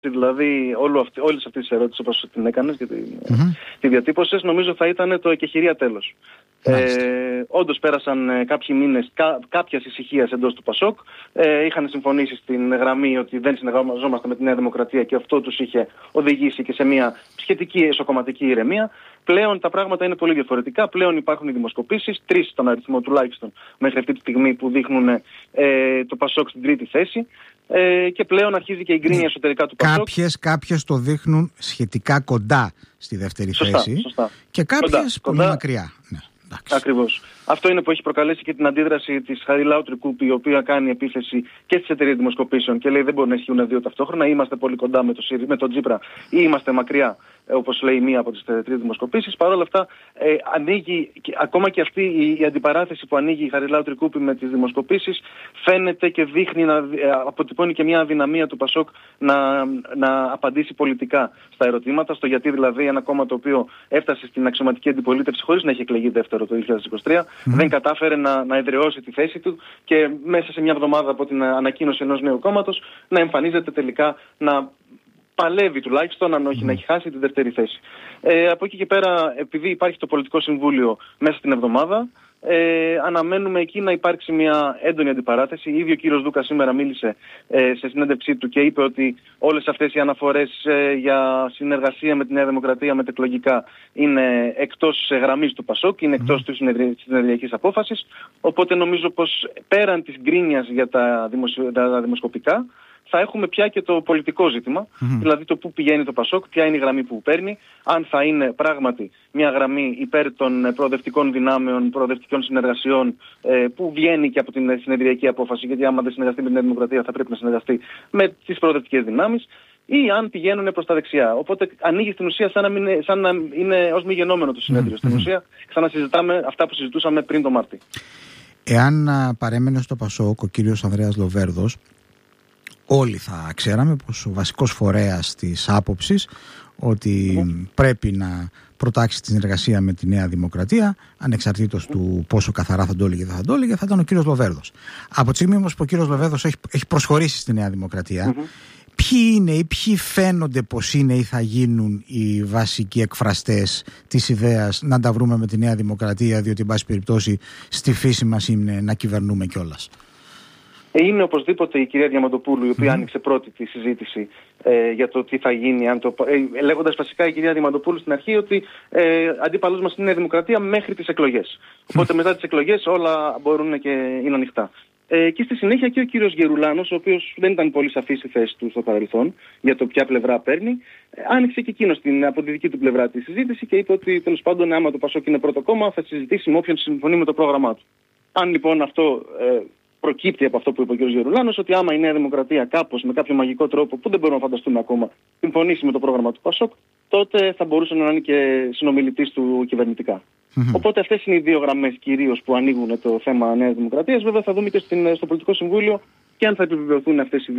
δηλαδή όλες αυτές τις ερωτήσεις όπως την έκανες και τη διατύπωσες, νομίζω θα ήταν το εκεχηρία τέλος. Όντως πέρασαν κάποιοι μήνες κάποιας ησυχίας εντός του ΠΑΣΟΚ. Είχαν συμφωνήσει στην γραμμή ότι δεν συνεργαζόμαστε με τη Νέα Δημοκρατία και αυτό τους είχε οδηγήσει και σε μια σχετική εσωκομματική ηρεμία. Πλέον τα πράγματα είναι πολύ διαφορετικά. Πλέον υπάρχουν οι δημοσκοπήσεις, 3 στον αριθμό τουλάχιστον μέχρι αυτή τη στιγμή που δείχνουν το ΠΑΣΟΚ στην τρίτη θέση. Και πλέον αρχίζει και η γκρίνια εσωτερικά του ΠΑΣΟΚ. Κάποιες το δείχνουν σχετικά κοντά στη δεύτερη θέση. Σωστά. Και κάποιες πολύ μακριά. Ναι. Ακριβώς. Αυτό είναι που έχει προκαλέσει και την αντίδραση της Χαριλάου Τρικούπη, η οποία κάνει επίθεση και στις εταιρείες δημοσκοπήσεων και λέει δεν μπορεί να ισχύουν δύο ταυτόχρονα. Είμαστε πολύ κοντά με τον Τσίπρα ή είμαστε μακριά, όπως λέει μία από τις τρεις δημοσκοπήσεις. Παρ' όλα αυτά, ανοίγει ακόμα και αυτή η αντιπαράθεση που ανοίγει η Χαριλάου Τρικούπη με τις δημοσκοπήσεις, φαίνεται και δείχνει να αποτυπώνει και μια αδυναμία του ΠΑΣΟΚ να απαντήσει πολιτικά στα ερωτήματα, στο γιατί δηλαδή ένα κόμμα το οποίο έφτασε στην αξιωματική αντιπολίτευση χωρίς να έχει εκλεγεί δεύτερο το 2023, δεν κατάφερε να εδραιώσει τη θέση του και μέσα σε μια εβδομάδα από την ανακοίνωση ενός νέου κόμματος να εμφανίζεται τελικά να παλεύει τουλάχιστον, αν όχι να έχει χάσει τη δεύτερη θέση. Από εκεί και πέρα, επειδή υπάρχει το Πολιτικό Συμβούλιο μέσα στην εβδομάδα, αναμένουμε εκεί να υπάρξει μια έντονη αντιπαράθεση. Ήδη ο κύριος Δούκα σήμερα μίλησε σε συνέντευξή του και είπε ότι όλες αυτές οι αναφορές για συνεργασία με τη Νέα Δημοκρατία μετεκλογικά είναι εκτός γραμμής του ΠΑΣΟΚ, είναι εκτός της συνεδριακής απόφασης. Οπότε νομίζω πως πέραν της γκρίνιας για τα δημοσκοπικά, θα έχουμε πια και το πολιτικό ζήτημα, δηλαδή το πού πηγαίνει το ΠΑΣΟΚ, ποια είναι η γραμμή που παίρνει, αν θα είναι πράγματι μια γραμμή υπέρ των προοδευτικών δυνάμεων, προοδευτικών συνεργασιών, που βγαίνει και από την συνεδριακή απόφαση, γιατί άμα δεν συνεργαστεί με την Νέα Δημοκρατία θα πρέπει να συνεργαστεί με τις προοδευτικές δυνάμεις, ή αν πηγαίνουν προς τα δεξιά. Οπότε ανοίγει στην ουσία σαν να είναι ως μη γενόμενο το συνέδριο. Στην ουσία, σαν να συζητάμε αυτά που συζητούσαμε πριν το Μάρτι. Εάν παρέμενε στο ΠΑΣΟΚ ο κύριος Ανδρέας Λοβέρδος, όλοι θα ξέραμε πως ο βασικός φορέας της άποψης ότι πρέπει να προτάξει τη συνεργασία με τη Νέα Δημοκρατία, ανεξαρτήτως του πόσο καθαρά θα το έλεγε δεν θα το έλεγε, θα ήταν ο κύριος Λοβέρδος. Από τη στιγμή όμως που ο κύριος Λοβέρδος έχει προσχωρήσει στη Νέα Δημοκρατία, ποιοι είναι ή ποιοι φαίνονται πως είναι ή θα γίνουν οι βασικοί εκφραστές της ιδέας να τα βρούμε με τη Νέα Δημοκρατία, διότι εν πάση περιπτώσει στη φύση μας είναι να κυβερνούμε κιόλας? Είναι οπωσδήποτε η κυρία Διαμαντοπούλου, η οποία άνοιξε πρώτη τη συζήτηση για το τι θα γίνει, λέγοντας βασικά η κυρία Διαμαντοπούλου στην αρχή ότι αντίπαλος μας είναι η Νέα Δημοκρατία μέχρι τις εκλογές. Οπότε μετά τις εκλογές όλα μπορούν και είναι ανοιχτά. Και στη συνέχεια και ο κύριος Γερουλάνος, ο οποίος δεν ήταν πολύ σαφής στη θέση του στο παρελθόν για το ποια πλευρά παίρνει, άνοιξε και εκείνος από τη δική του πλευρά τη συζήτηση και είπε ότι τέλος πάντων, άμα το ΠΑΣΟΚ είναι πρώτο κόμμα, θα συζητήσει με όποιον συμφωνεί με το πρόγραμμά του. Αν λοιπόν αυτό προκύπτει από αυτό που είπε ο κ. Γερουλάνος, ότι άμα η Νέα Δημοκρατία κάπως με κάποιο μαγικό τρόπο που δεν μπορούμε να φανταστούμε ακόμα συμφωνήσει με το πρόγραμμα του ΠΑΣΟΚ, τότε θα μπορούσε να είναι και συνομιλητής του κυβερνητικά. Οπότε αυτές είναι οι δύο γραμμές κυρίως που ανοίγουν το θέμα Νέας Δημοκρατίας. Βέβαια θα δούμε και στο Πολιτικό Συμβούλιο και αν θα επιβεβαιωθούν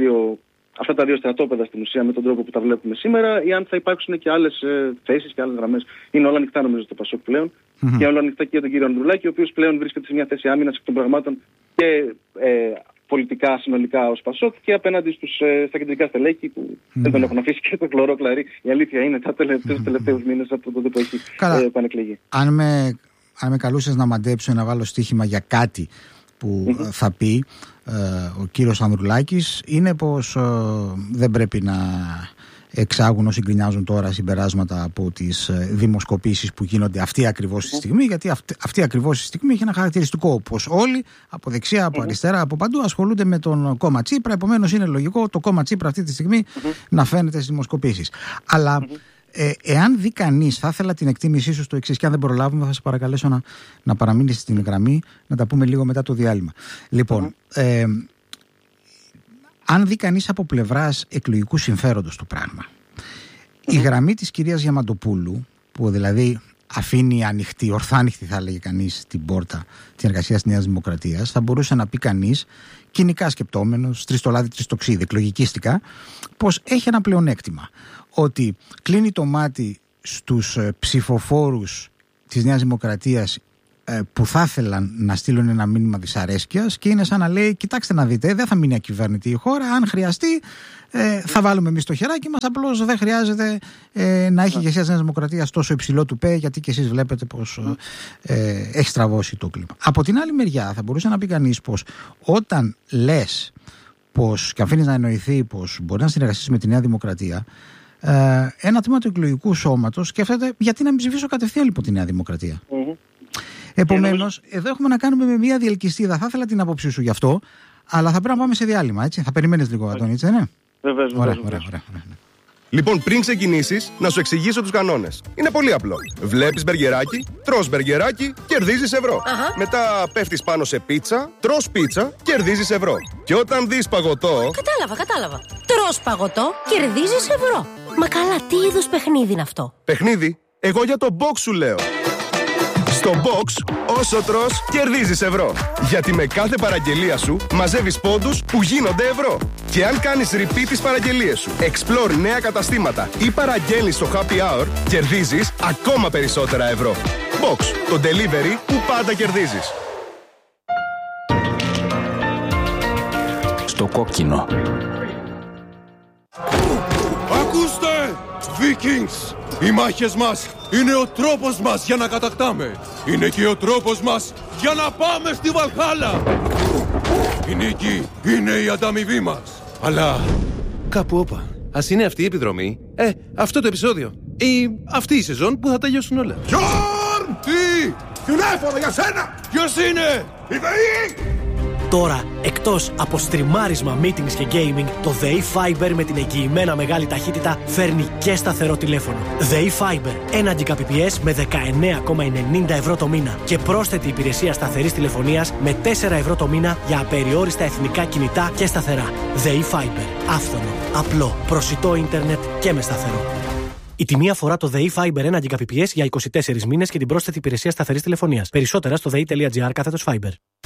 αυτά τα δύο στρατόπεδα στην ουσία με τον τρόπο που τα βλέπουμε σήμερα, ή αν θα υπάρξουν και άλλες θέσεις και άλλες γραμμές. Είναι όλα ανοιχτά νομίζω το ΠΑΣΟΚ πλέον. Και όλα ανοιχτά και για τον κύριο Ανδρουλάκη, ο οποίος πλέον βρίσκεται σε μια θέση άμυνας εκ των πραγμάτων και πολιτικά συνολικά ως ΠΑΣΟΚ και απέναντι στα κεντρικά στελέχη που δεν τον έχουν αφήσει και το χλωρό κλαρί. Η αλήθεια είναι τους τελευταίους μήνες από τότε που έχει πανεκλεγεί. Αν με καλούσες να μαντέψω να βάλω στοίχημα για κάτι που θα πει ο κύριος Ανδρουλάκης, είναι πως δεν πρέπει να εξάγουν όσοι γκρινιάζουν τώρα συμπεράσματα από τις δημοσκοπήσεις που γίνονται αυτή ακριβώς τη στιγμή, γιατί αυτή ακριβώς τη στιγμή έχει ένα χαρακτηριστικό, πως όλοι από δεξιά, από αριστερά, από παντού ασχολούνται με τον κόμμα Τσίπρα, επομένως είναι λογικό το κόμμα Τσίπρα αυτή τη στιγμή να φαίνεται στις δημοσκοπήσεις. Αλλά εάν δει κανείς, θα ήθελα την εκτίμησή σου στο εξής, και αν δεν προλάβουμε θα σε παρακαλέσω να παραμείνεις στην γραμμή, να τα πούμε λίγο μετά το διάλειμμα. Λοιπόν, αν δει κανείς από πλευράς εκλογικού συμφέροντος το πράγμα, η γραμμή της κυρίας Διαμαντοπούλου, που δηλαδή αφήνει ανοιχτή, ορθάνοιχτη θα έλεγε κανείς, την πόρτα της εργασίας της Νέας Δημοκρατίας, θα μπορούσε να πει κανείς, κοινικά σκεπτόμενος, τρεις το λάδι, τρεις το ξύδι, εκλογικίστικα, πως έχει ένα πλεονέκτημα. Ότι κλείνει το μάτι στους ψηφοφόρους της Νέας Δημοκρατίας που θα ήθελαν να στείλουν ένα μήνυμα δυσαρέσκειας και είναι σαν να λέει: κοιτάξτε να δείτε, δεν θα μείνει ακυβέρνητη η χώρα. Αν χρειαστεί, θα βάλουμε εμείς το χεράκι μας. Απλώς δεν χρειάζεται να έχει ηγεσία της Νέας Δημοκρατίας τόσο υψηλό του ΠΕ, γιατί και εσείς βλέπετε πως έχει στραβώσει το κλίμα. Από την άλλη μεριά, θα μπορούσε να πει κανείς πως όταν λες πως και αφήνεις να εννοηθεί πως μπορεί να συνεργαστείς με τη Νέα Δημοκρατία, ένα τμήμα του εκλογικού σώματος σκέφτεται γιατί να μην ψηφίσω κατευθείαν λοιπόν τη Νέα Δημοκρατία. Επομένως, εδώ έχουμε να κάνουμε με μια διελκυστίδα. Θα ήθελα την άποψή σου γι' αυτό, αλλά θα πρέπει να πάμε σε διάλειμμα, έτσι. Θα περιμένεις λίγο, Αντώνη, έτσι, ναι. Βεβαίως. Ωραία. Λοιπόν, πριν ξεκινήσεις, να σου εξηγήσω τους κανόνες. Είναι πολύ απλό. Βλέπεις μπεργκεράκι, τρως μπεργκεράκι, κερδίζεις ευρώ. Μετά πέφτεις πάνω σε πίτσα, τρως πίτσα, κερδίζεις ευρώ. Και όταν δεις παγωτό. Κατάλαβα. Τρως παγωτό, κερδίζεις ευρώ. Μα καλά, τι είδους παιχνίδι είναι αυτό? Παιχνίδι? Εγώ για το box σου λέω. Στο box, όσο τρως, κερδίζεις ευρώ. Γιατί με κάθε παραγγελία σου μαζεύεις πόντους που γίνονται ευρώ. Και αν κάνεις repeat τις παραγγελίες σου, explore νέα καταστήματα ή παραγγέλνεις στο happy hour, κερδίζεις ακόμα περισσότερα ευρώ. Box, το delivery που πάντα κερδίζεις. Στο κόκκινο. Ακούστε! Vikings! Οι μάχες μας είναι ο τρόπος μας για να κατακτάμε. Είναι και ο τρόπος μας για να πάμε στη Βαλχάλα. Η νίκη είναι η ανταμοιβή μας. Αλλά κάπου όπα. Ας είναι αυτή η επιδρομή, αυτό το επεισόδιο ή αυτή η σεζόν που θα τελειώσουν όλα. Γιόρν! Τι! Τηλέφωνο για σένα! Ποιος είναι? Η ΔΕΗ! Τώρα, εκτός από στριμάρισμα, meetings και gaming, το ΔΕΗ Fiber με την εγγυημένα μεγάλη ταχύτητα φέρνει και σταθερό τηλέφωνο. ΔΕΗ Fiber, 1 Gbps με 19,90 ευρώ το μήνα και πρόσθετη υπηρεσία σταθερής τηλεφωνίας με 4 ευρώ το μήνα για απεριόριστα εθνικά κινητά και σταθερά. ΔΕΗ Fiber, άφθονο, απλό, προσιτό ίντερνετ και με σταθερό. Η τιμή αφορά το ΔΕΗ Fiber 1 Gbps για 24 μήνες και την πρόσθετη υπηρεσία σταθερής τηλεφωνίας. Περισσότερα στο dei.gr/Fiber.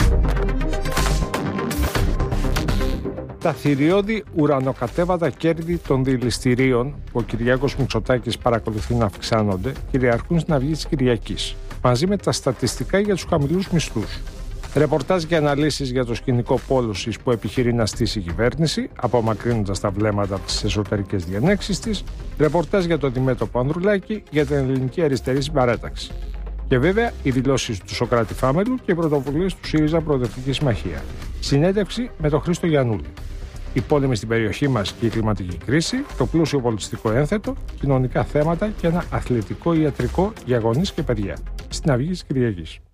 Τα θηριώδη ουρανοκατέβατα κέρδη των δηληστηρίων που ο Κυριάκος Μητσοτάκης παρακολουθεί να αυξάνονται κυριαρχούν στην αυγή της Κυριακής, μαζί με τα στατιστικά για τους χαμηλούς μισθούς. Ρεπορτάζ και αναλύσεις για το σκηνικό πόλωσης που επιχειρεί να στήσει η κυβέρνηση, απομακρύνοντας τα βλέμματα από τις εσωτερικές διενέξεις της. Ρεπορτάζ για το αντιμέτωπο Ανδρουλάκη για την ελληνική αριστερή συμπαράταξη. Και βέβαια οι δηλώσεις του Σωκράτη Φάμελου και οι πρωτοβουλίες του ΣΥΡΙΖΑ Προοδευτική Συμμαχία. Συνέντευξη με τον Χρήστο Γιαννούλη. Οι πόλεμοι στην περιοχή μας και η κλιματική κρίση, το πλούσιο πολιτιστικό ένθετο, κοινωνικά θέματα και ένα αθλητικό ιατρικό για γονείς και παιδιά. Στην αυγή της Κυριακής.